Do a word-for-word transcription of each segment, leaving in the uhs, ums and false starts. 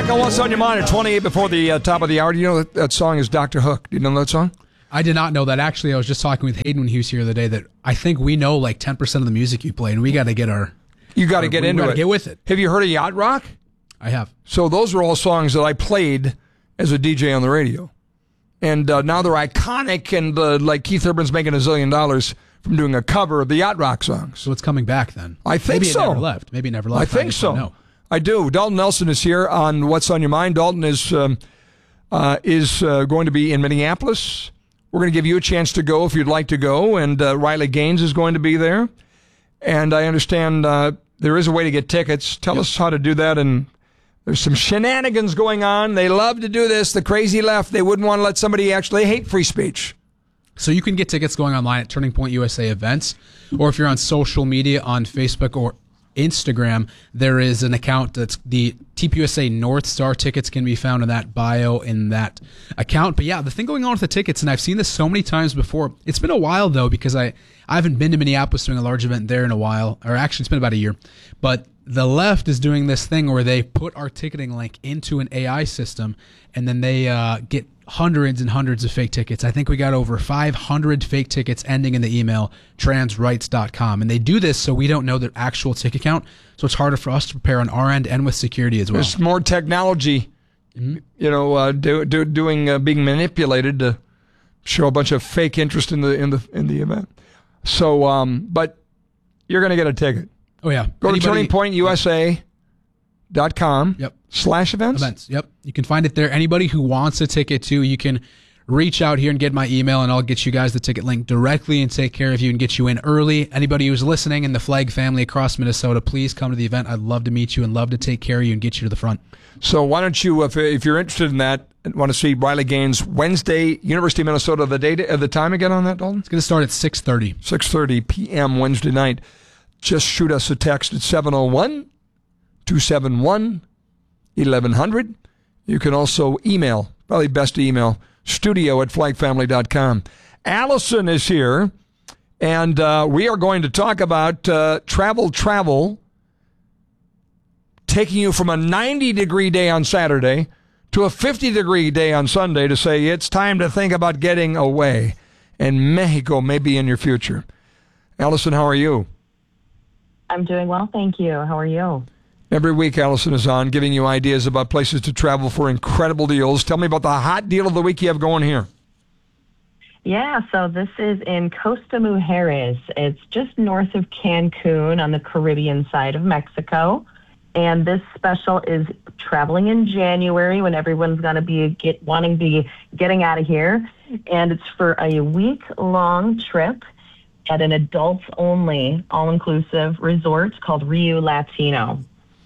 Back on What's on Your Mind at twenty-eight before the uh, top of the hour. Do you know that, that song is Doctor Hook? Do you know that song? I did not know that. Actually, I was just talking with Hayden when he was here the other day that I think we know like ten percent of the music you play, and we got to get our... You got to get into gotta it. Get with it. Have you heard of Yacht Rock? I have. So those are all songs that I played as a D J on the radio. And uh, now they're iconic, and uh, like Keith Urban's making a zillion dollars from doing a cover of the Yacht Rock songs. So it's coming back then? I think Maybe so. Maybe it never left. Maybe it never left. I think I so. Know. I do. Dalton Nelson is here on What's on Your Mind. Dalton is um, uh, is uh, going to be in Minneapolis. We're going to give you a chance to go if you'd like to go, and uh, Riley Gaines is going to be there. And I understand uh, there is a way to get tickets. Tell yep. us how to do that. And there's some shenanigans going on. They love to do this. The crazy left, they wouldn't want to let somebody actually hate free speech. So you can get tickets going online at Turning Point U S A Events, or if you're on social media on Facebook or Instagram, there is an account that's the T P U S A North Star tickets can be found in that bio in that account. But yeah, the thing going on with the tickets, and I've seen this so many times before. It's been a while though, because I, I haven't been to Minneapolis doing a large event there in a while, or actually it's been about a year. But the left is doing this thing where they put our ticketing link into an A I system, and then they uh, get hundreds and hundreds of fake tickets. I think we got over five hundred fake tickets ending in the email transrights dot com. And they do this so we don't know their actual ticket count. So it's harder for us to prepare on our end and with security as well. There's more technology, mm-hmm. you know, uh, do, do, doing uh, being manipulated to show a bunch of fake interest in the in the in the event. So, um, but you're going to get a ticket. Oh yeah. Go Anybody, to turning point U S A dot com. Yep. Slash events? Events, yep. You can find it there. Anybody who wants a ticket too, you can reach out here and get my email, and I'll get you guys the ticket link directly and take care of you and get you in early. Anybody who's listening in the Flag family across Minnesota, please come to the event. I'd love to meet you and love to take care of you and get you to the front. So why don't you, if, if you're interested in that, and want to see Riley Gaines Wednesday, University of Minnesota, the date of the time again on that, Dalton? It's going to start at six thirty. six thirty p.m. Wednesday night. Just shoot us a text at seven oh one, two seven one, eleven hundred. You can also email, probably best to email, studio at flag family dot com. Allison is here, and uh, we are going to talk about uh, travel, travel, taking you from a ninety-degree day on Saturday to a fifty-degree day on Sunday to say it's time to think about getting away, and Mexico may be in your future. Allison, how are you? I'm doing well, thank you. How are you? Every week, Allison is on giving you ideas about places to travel for incredible deals. Tell me about the hot deal of the week you have going here. Yeah, so this is in Costa Mujeres. It's just north of Cancun on the Caribbean side of Mexico. And this special is traveling in January when everyone's going to be get, wanting to be getting out of here. And it's for a week-long trip at an adults-only, all-inclusive resort called Rio Latino.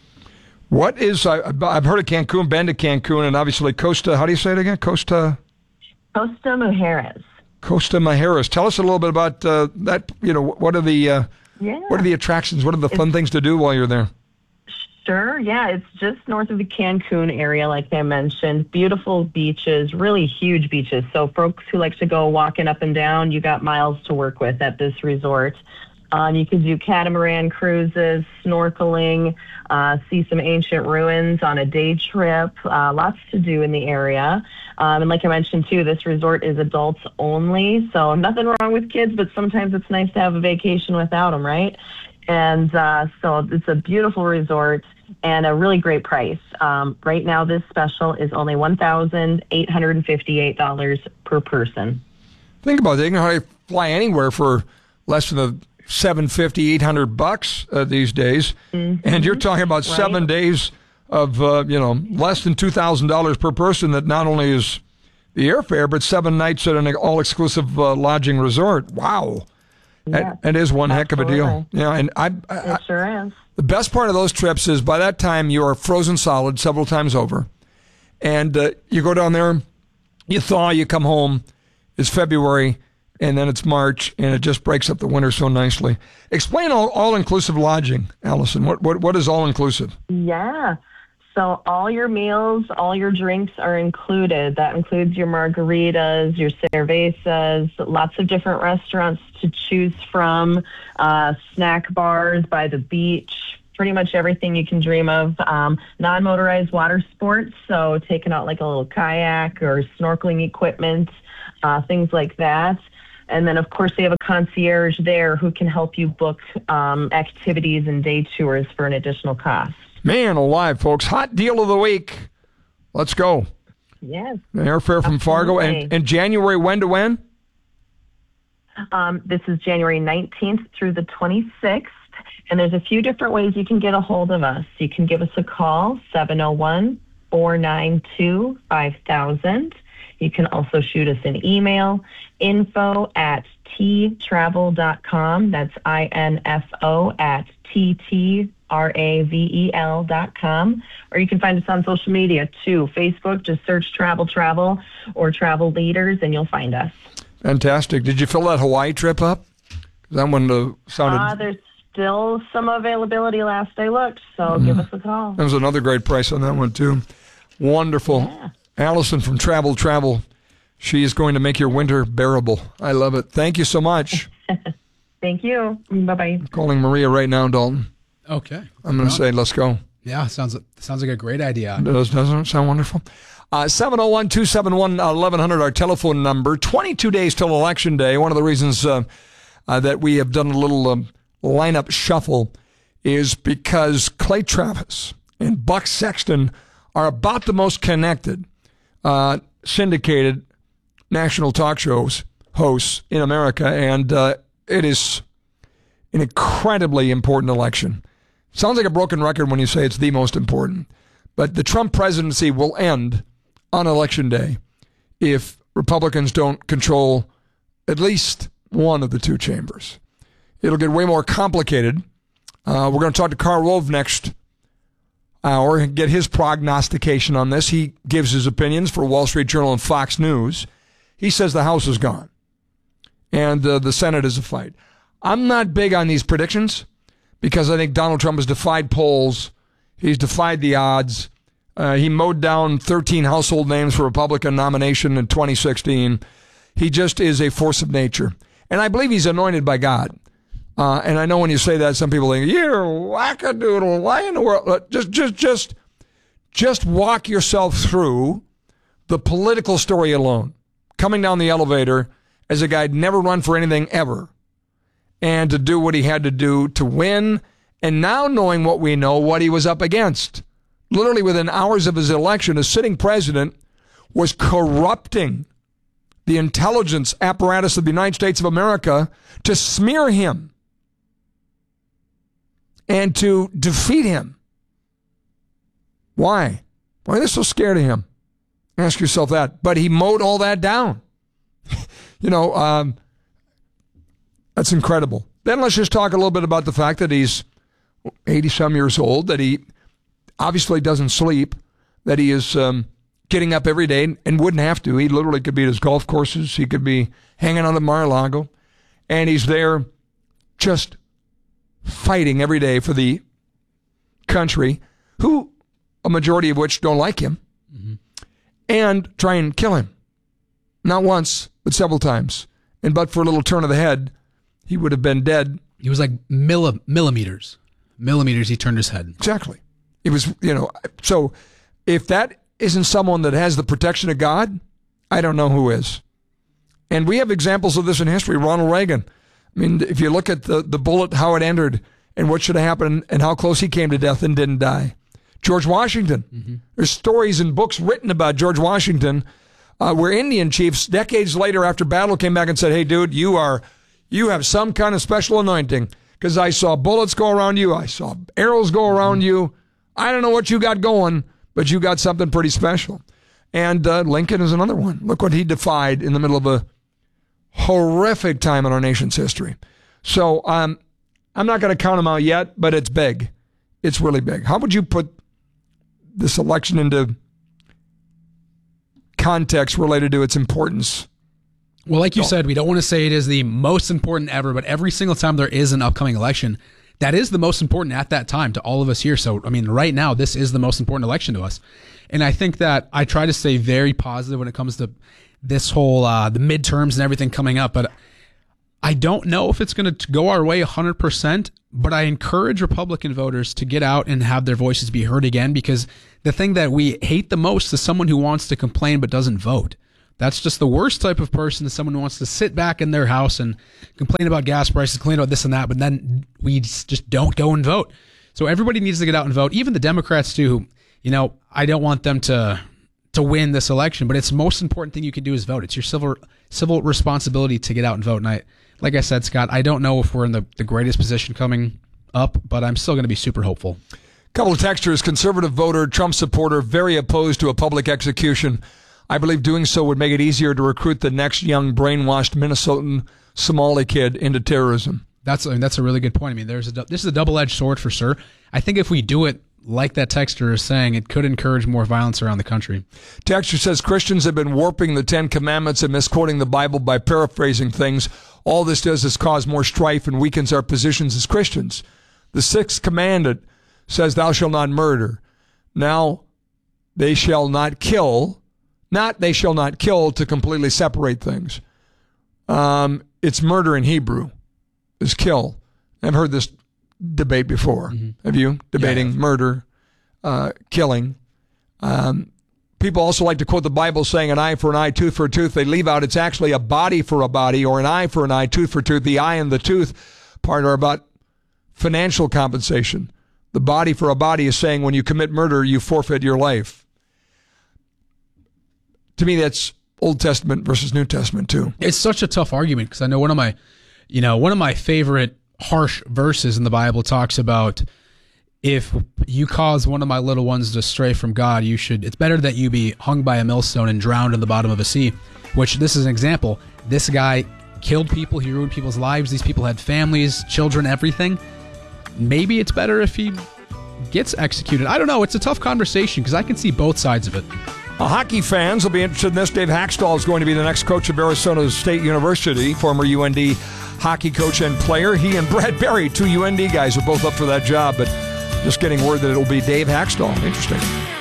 What is, I, I've heard of Cancun, been to Cancun, and obviously Costa, how do you say it again? Costa? Costa Mujeres. Costa Mujeres. Tell us a little bit about uh, that, you know, what are the, uh, yeah. what are the attractions? What are the fun it's, things to do while you're there? Sure, yeah, it's just north of the Cancun area, like I mentioned. Beautiful beaches, really huge beaches. So folks who like to go walking up and down, you got miles to work with at this resort. Um, you can do catamaran cruises, snorkeling, uh, see some ancient ruins on a day trip. Uh, lots to do in the area. Um, and like I mentioned, too, this resort is adults only. So nothing wrong with kids, but sometimes it's nice to have a vacation without them, right? And uh, so it's a beautiful resort and a really great price. Um, right now, this special is only one thousand eight hundred fifty-eight dollars per person. Think about it. You can hardly fly anywhere for less than a seven fifty, eight hundred bucks uh, these days. Mm-hmm. And you're talking about right. seven days of, uh, you know, less than two thousand dollars per person. That not only is the airfare, but seven nights at an all-exclusive uh, lodging resort. Wow. Yeah, that, that is one absolutely. heck of a deal. Yeah, and I, I, it sure is. The best part of those trips is by that time you are frozen solid several times over. And uh, you go down there, you thaw, you come home. It's February, and then it's March, and it just breaks up the winter so nicely. Explain all, all-inclusive lodging, Allison. What, what what is all-inclusive? Yeah. So all your meals, all your drinks are included. That includes your margaritas, your cervezas, lots of different restaurants to choose from, uh, snack bars by the beach, pretty much everything you can dream of. Um, non-motorized water sports, so taking out like a little kayak or snorkeling equipment, uh, things like that. And then, of course, they have a concierge there who can help you book um, activities and day tours for an additional cost. Man alive, folks. Hot deal of the week. Let's go. Yes. Airfare from absolutely. Fargo. And, and January, when to when? Um, this is January nineteenth through the twenty-sixth. And there's a few different ways you can get a hold of us. You can give us a call, seven oh one, four nine two, five thousand. You can also shoot us an email, info at t travel dot com. That's I N F O at T T R A V E L dot com. Or you can find us on social media too. Facebook, just search Travel Travel or Travel Leaders and you'll find us. Fantastic. Did you fill that Hawaii trip up? That one uh, sounded... Uh, there's still some availability last I looked, so mm. give us a call. There was another great price on that one too. Wonderful. Yeah. Allison from Travel Travel. She is going to make your winter bearable. I love it. Thank you so much. Thank you. Bye-bye. I'm calling Maria right now, Dalton. Okay. I'm going to say, let's go. Yeah, sounds sounds like a great idea. It does, doesn't it sound wonderful? Uh, seven oh one, two seven one, eleven hundred, our telephone number. twenty-two days till Election Day. One of the reasons uh, uh, that we have done a little um, lineup shuffle is because Clay Travis and Buck Sexton are about the most connected uh, syndicated national talk shows hosts in America, and uh, it is an incredibly important election. Sounds like a broken record when you say it's the most important, but the Trump presidency will end on Election Day if Republicans don't control at least one of the two chambers. It'll get way more complicated. Uh, we're going to talk to Karl Rove next hour and get his prognostication on this. He gives his opinions for Wall Street Journal and Fox News. He says the House is gone and uh, the Senate is a fight. I'm not big on these predictions because I think Donald Trump has defied polls. He's defied the odds. Uh, he mowed down thirteen household names for Republican nomination in twenty sixteen. He just is a force of nature. And I believe he's anointed by God. Uh, and I know when you say that, some people think, you're wackadoodle. Why in the world? Just, just, just, just walk yourself through the political story alone. Coming down the elevator as a guy who'd never run for anything ever, and to do what he had to do to win, and now knowing what we know, what he was up against. Literally within hours of his election, a sitting president was corrupting the intelligence apparatus of the United States of America to smear him and to defeat him. Why? Why are they so scared of him? Ask yourself that. But he mowed all that down. you know, um, that's incredible. Then let's just talk a little bit about the fact that he's eighty-some years old, that he obviously doesn't sleep, that he is um, getting up every day and wouldn't have to. He literally could be at his golf courses. He could be hanging on the Mar-a-Lago. And he's there just fighting every day for the country, who, a majority of which don't like him, mm-hmm. and try and kill him. Not once, but several times. And but for a little turn of the head, he would have been dead. He was like milli- millimeters. Millimeters, he turned his head. Exactly. It was, you know, so if that isn't someone that has the protection of God, I don't know who is. And we have examples of this in history. Ronald Reagan. I mean, if you look at the, the bullet, how it entered, and what should have happened, and how close he came to death and didn't die. George Washington. Mm-hmm. There's stories and books written about George Washington uh, where Indian chiefs, decades later after battle, came back and said, hey, dude, you are, you have some kind of special anointing because I saw bullets go around you. I saw arrows go around mm-hmm. you. I don't know what you got going, but you got something pretty special. And uh, Lincoln is another one. Look what he defied in the middle of a horrific time in our nation's history. So um, I'm not going to count them out yet, but it's big. It's really big. How would you put this election into context related to its importance? Well, like you said, we don't want to say it is the most important ever, but every single time there is an upcoming election, that is the most important at that time to all of us here. So, I mean, right now, this is the most important election to us. And I think that I try to stay very positive when it comes to this whole, uh, the midterms and everything coming up. But I don't know if it's going to go our way one hundred percent, but I encourage Republican voters to get out and have their voices be heard again, because the thing that we hate the most is someone who wants to complain but doesn't vote. That's just the worst type of person, is someone who wants to sit back in their house and complain about gas prices, complain about this and that, but then we just don't go and vote. So everybody needs to get out and vote, even the Democrats too, who, you know, I don't want them to to win this election, but it's the most important thing you can do is vote. It's your civil civil responsibility to get out and vote. And I, like I said, Scott, I don't know if we're in the, the greatest position coming up, but I'm still going to be super hopeful. Couple of textures: conservative voter, Trump supporter, very opposed to a public execution. I believe doing so would make it easier to recruit the next young brainwashed Minnesotan Somali kid into terrorism. That's I mean, that's a really good point. I mean, there's a, this is a double-edged sword for sure. I think if we do it like that texter is saying, it could encourage more violence around the country. Texter says Christians have been warping the Ten Commandments and misquoting the Bible by paraphrasing things. All this does is cause more strife and weakens our positions as Christians. The sixth commandment says, thou shalt not murder. Now, they shall not kill. Not they shall not kill to completely separate things. Um, it's murder in Hebrew, is kill. I've heard this debate before. Mm-hmm. Have you? Debating yeah, murder, uh, killing. Um, people also like to quote the Bible saying an eye for an eye, tooth for a tooth. They leave out it's actually a body for a body, or an eye for an eye, tooth for tooth. The eye and the tooth part are about financial compensation. The body for a body is saying when you commit murder, you forfeit your life. To me, that's Old Testament versus New Testament too. It's such a tough argument, because I know one of my, you know, one of my favorite harsh verses in the Bible talks about, if you cause one of my little ones to stray from God, you should, it's better that you be hung by a millstone and drowned in the bottom of a sea, which this is an example. This guy killed people. He ruined people's lives. These people had families, children, everything. Maybe it's better if he gets executed. I don't know. It's a tough conversation because I can see both sides of it. Uh, hockey fans will be interested in this. Dave Haxtell is going to be the next coach of Arizona State University, former U N D hockey coach and player. He and Brad Berry, two U N D guys, are both up for that job, but just getting word that it'll be Dave Haxtell. Interesting.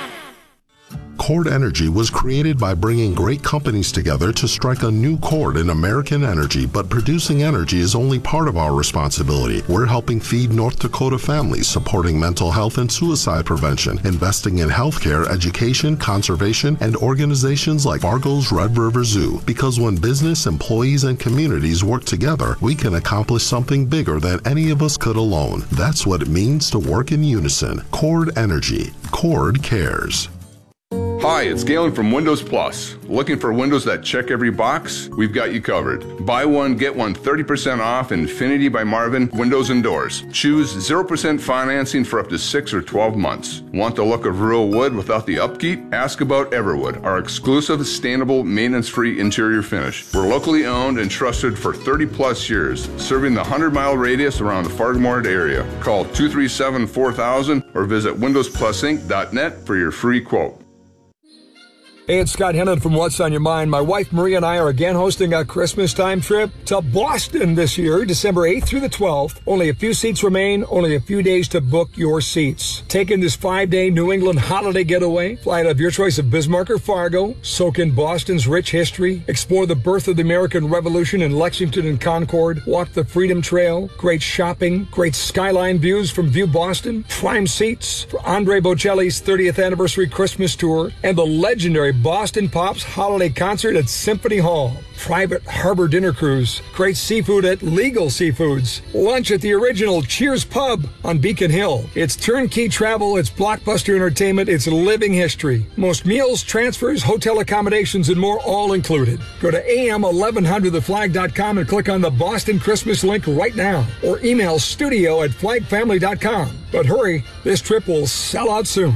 Chord Energy was created by bringing great companies together to strike a new chord in American energy, but producing energy is only part of our responsibility. We're helping feed North Dakota families, supporting mental health and suicide prevention, investing in healthcare, education, conservation, and organizations like Fargo's Red River Zoo. Because when business, employees, and communities work together, we can accomplish something bigger than any of us could alone. That's what it means to work in unison. Chord Energy. Chord cares. Hi, it's Galen from Windows Plus. Looking for windows that check every box? We've got you covered. Buy one, get one thirty percent off Infinity by Marvin Windows and Doors. Choose zero percent financing for up to six or twelve months. Want the look of real wood without the upkeep? Ask about Everwood, our exclusive, sustainable, maintenance-free interior finish. We're locally owned and trusted for thirty plus years, serving the one hundred mile radius around the Fargo area. Call two three seven, four thousand or visit windows plus inc dot net for your free quote. Hey, it's Scott Hennon from What's on Your Mind. My wife Maria and I are again hosting a Christmas time trip to Boston this year, December eighth through the twelfth. Only a few seats remain, only a few days to book your seats. Take in this five-day New England holiday getaway. Fly out of your choice of Bismarck or Fargo. Soak in Boston's rich history. Explore the birth of the American Revolution in Lexington and Concord. Walk the Freedom Trail. Great shopping. Great skyline views from View Boston. Prime seats for Andre Bocelli's thirtieth anniversary Christmas tour. And the legendary Boston Pops holiday concert at Symphony Hall. Private harbor dinner cruise. Great seafood at Legal Seafoods. Lunch at the original Cheers Pub on Beacon Hill. It's turnkey travel. It's blockbuster entertainment. It's living history. Most meals, transfers, hotel accommodations, and more all included. Go to A M eleven hundred the flag dot com and click on the Boston Christmas link right now. Or email studio at flag family dot com. But hurry, this trip will sell out soon.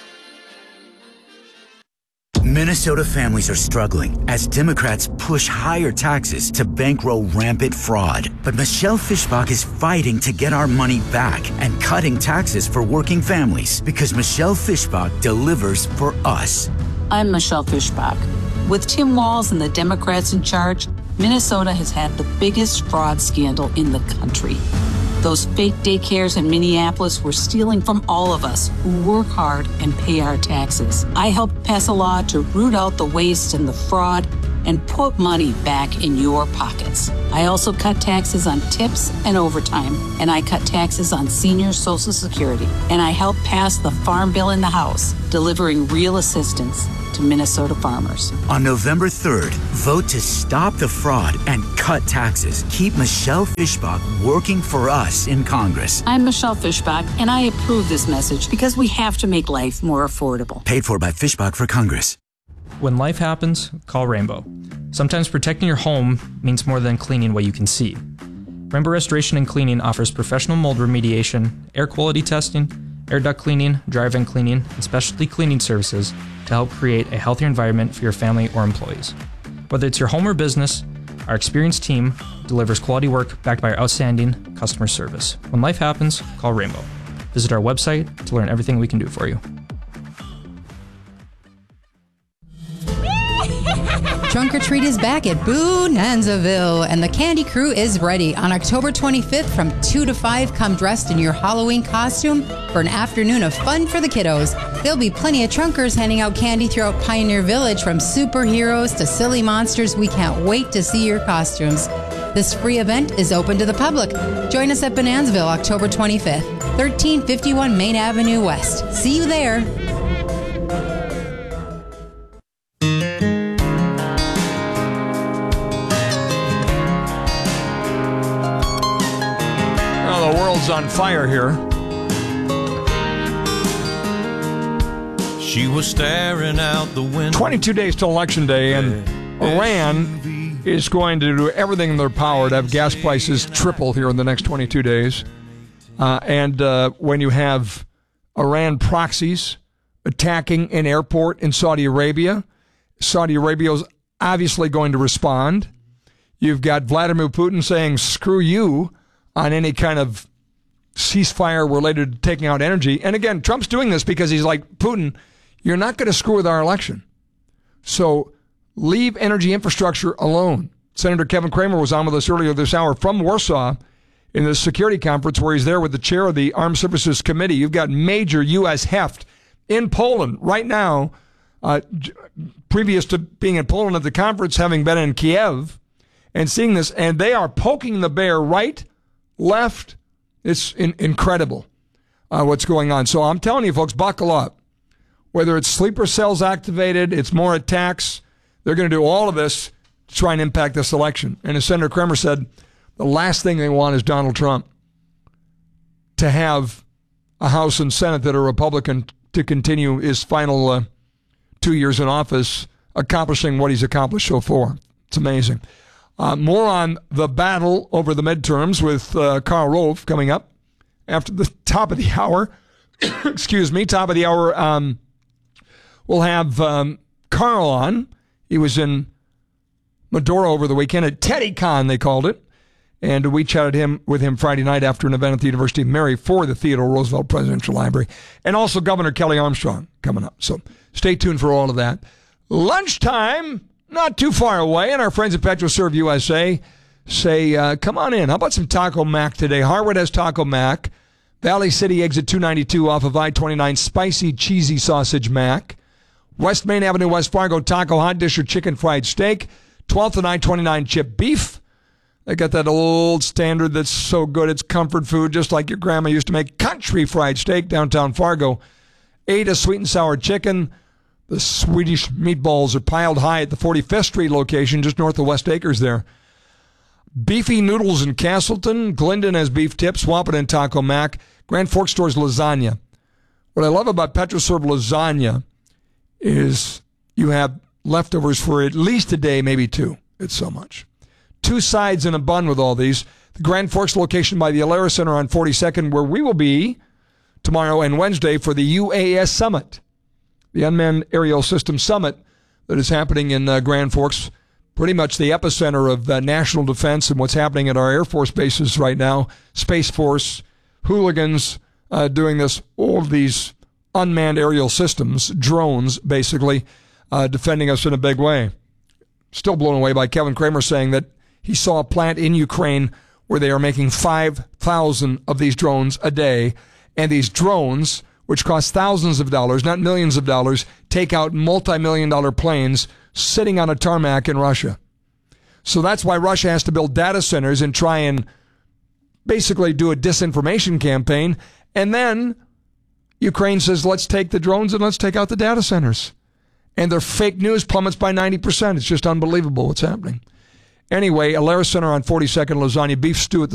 Minnesota families are struggling as Democrats push higher taxes to bankroll rampant fraud. But Michelle Fischbach is fighting to get our money back and cutting taxes for working families because Michelle Fischbach delivers for us. I'm Michelle Fischbach. With Tim Walz and the Democrats in charge, Minnesota has had the biggest fraud scandal in the country. Those fake daycares in Minneapolis were stealing from all of us who work hard and pay our taxes. I helped pass a law to root out the waste and the fraud and put money back in your pockets. I also cut taxes on tips and overtime, and I cut taxes on senior Social Security, and I helped pass the Farm Bill in the House, delivering real assistance to Minnesota farmers. On November third, vote to stop the fraud and cut taxes. Keep Michelle Fischbach working for us in Congress. I'm Michelle Fischbach, and I approve this message because we have to make life more affordable. Paid for by Fischbach for Congress. When life happens, call Rainbow. Sometimes protecting your home means more than cleaning what you can see. Rainbow Restoration and Cleaning offers professional mold remediation, air quality testing, air duct cleaning, dry vent cleaning, and specialty cleaning services to help create a healthier environment for your family or employees. Whether it's your home or business, our experienced team delivers quality work backed by our outstanding customer service. When life happens, call Rainbow. Visit our website to learn everything we can do for you. Trunk or Treat is back at Bonanzaville, and the Candy Crew is ready. On October twenty-fifth from two to five, come dressed in your Halloween costume for an afternoon of fun for the kiddos. There'll be plenty of trunkers handing out candy throughout Pioneer Village, from superheroes to silly monsters. We can't wait to see your costumes. This free event is open to the public. Join us at Bonanzaville October twenty-fifth, thirteen fifty-one Main Avenue West. See you there. On fire here. She was staring out the window. twenty-two days till Election Day, and Iran is going to do everything in their power to have gas prices triple here in the next twenty-two days. Uh, and uh, when you have Iran proxies attacking an airport in Saudi Arabia, Saudi Arabia is obviously going to respond. You've got Vladimir Putin saying, screw you on any kind of ceasefire related to taking out energy. And again, Trump's doing this because he's like, Putin, you're not going to screw with our election. So leave energy infrastructure alone. Senator Kevin Cramer was on with us earlier this hour from Warsaw in the security conference where he's there with the chair of the Armed Services Committee. You've got major U S heft in Poland right now, uh, previous to being in Poland at the conference, having been in Kiev and seeing this, and they are poking the bear right, left. It's in, incredible uh, what's going on. So I'm telling you, folks, buckle up. Whether it's sleeper cells activated, it's more attacks, they're going to do all of this to try and impact this election. And as Senator Cramer said, the last thing they want is Donald Trump to have a House and Senate that are Republican to continue his final uh, two years in office, accomplishing what he's accomplished so far. It's amazing. Uh, more on the battle over the midterms with uh, Karl Rove coming up after the top of the hour. Excuse me, top of the hour. Um, we'll have um, Karl on. He was in Medora over the weekend at TeddyCon, they called it. And we chatted him with him Friday night after an event at the University of Mary for the Theodore Roosevelt Presidential Library. And also Governor Kelly Armstrong coming up. So stay tuned for all of that. Lunchtime. Not too far away, and our friends at PetroServe U S A say, uh, come on in. How about some Taco Mac today? Harwood has Taco Mac. Valley City exit two ninety-two off of I twenty-nine, spicy, cheesy sausage mac. West Main Avenue, West Fargo, taco, hot dish, or chicken fried steak. twelfth and I twenty-nine, chip beef. They got that old standard that's so good, it's comfort food, just like your grandma used to make. Country fried steak, downtown Fargo. Ada, sweet and sour chicken. The Swedish meatballs are piled high at the forty-fifth Street location, just north of West Acres there. Beefy Noodles in Castleton. Glendon has beef tips. Wampin and Taco Mac. Grand Forks stores lasagna. What I love about PetroServe lasagna is you have leftovers for at least a day, maybe two. It's so much. Two sides and a bun with all these. The Grand Forks location by the Alara Center on forty-second, where we will be tomorrow and Wednesday for the U A S Summit. The Unmanned Aerial Systems Summit that is happening in uh, Grand Forks, pretty much the epicenter of uh, national defense and what's happening at our Air Force bases right now. Space Force, hooligans uh, doing this, all of these unmanned aerial systems, drones basically, uh, defending us in a big way. Still blown away by Kevin Cramer saying that he saw a plant in Ukraine where they are making five thousand of these drones a day, and these drones which cost thousands of dollars, not millions of dollars, take out multi-million dollar planes sitting on a tarmac in Russia. So that's why Russia has to build data centers and try and basically do a disinformation campaign. And then Ukraine says, let's take the drones and let's take out the data centers. And their fake news plummets by ninety percent. It's just unbelievable what's happening. Anyway, Alaris Center on forty-second, lasagna, beef stew at the